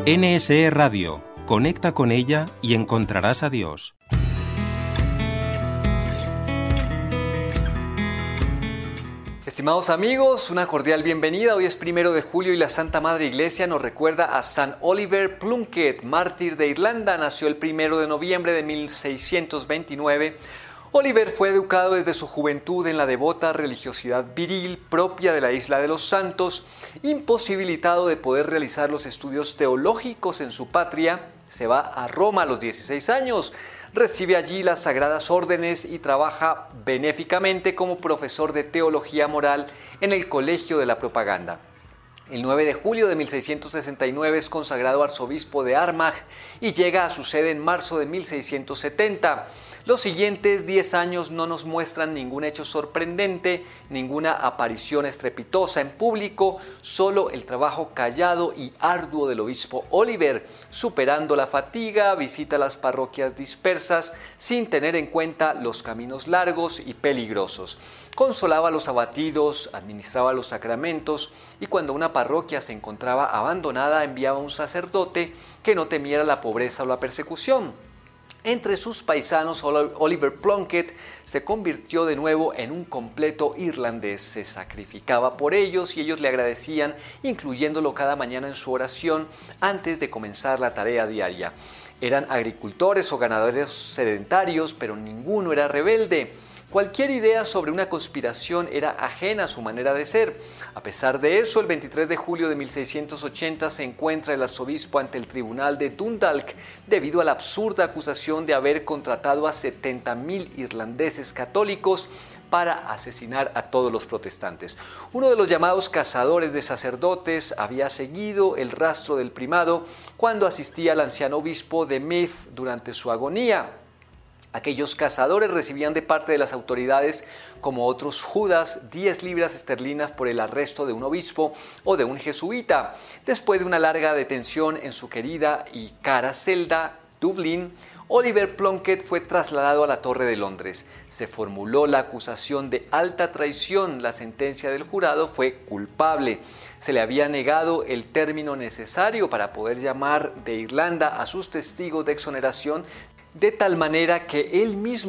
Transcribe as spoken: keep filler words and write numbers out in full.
N S E Radio. Conecta con ella y encontrarás a Dios. Estimados amigos, una cordial bienvenida. Hoy es primero de julio y la Santa Madre Iglesia nos recuerda a San Oliver Plunkett, mártir de Irlanda. Nació el primero de noviembre de mil seiscientos veintinueve. Oliver fue educado desde su juventud en la devota religiosidad viril propia de la Isla de los Santos. Imposibilitado de poder realizar los estudios teológicos en su patria, se va a Roma a los dieciséis años. Recibe allí las sagradas órdenes y trabaja benéficamente como profesor de teología moral en el Colegio de la Propaganda. El nueve de julio de mil seiscientos sesenta y nueve es consagrado arzobispo de Armagh y llega a su sede en marzo de mil seiscientos setenta. Los siguientes diez años no nos muestran ningún hecho sorprendente, ninguna aparición estrepitosa en público, solo el trabajo callado y arduo del obispo Oliver, superando la fatiga, visita las parroquias dispersas sin tener en cuenta los caminos largos y peligrosos. Consolaba a los abatidos, administraba los sacramentos y cuando una parroquia se encontraba abandonada enviaba un sacerdote que no temiera la pobreza o la persecución. Entre sus paisanos, Oliver Plunkett se convirtió de nuevo en un completo irlandés. Se sacrificaba por ellos y ellos le agradecían, incluyéndolo cada mañana en su oración antes de comenzar la tarea diaria. Eran agricultores o ganaderos sedentarios, pero ninguno era rebelde. Cualquier idea sobre una conspiración era ajena a su manera de ser. A pesar de eso, el veintitrés de julio de mil seiscientos ochenta se encuentra el arzobispo ante el tribunal de Dundalk debido a la absurda acusación de haber contratado a setenta mil irlandeses católicos para asesinar a todos los protestantes. Uno de los llamados cazadores de sacerdotes había seguido el rastro del primado cuando asistía al anciano obispo de Meath durante su agonía. Aquellos cazadores recibían de parte de las autoridades, como otros Judas, diez libras esterlinas por el arresto de un obispo o de un jesuita. Después de una larga detención en su querida y cara celda, Dublín, Oliver Plunkett fue trasladado a la Torre de Londres. Se formuló la acusación de alta traición. La sentencia del jurado fue culpable. Se le había negado el término necesario para poder llamar de Irlanda a sus testigos de exoneración, de tal manera que él mismo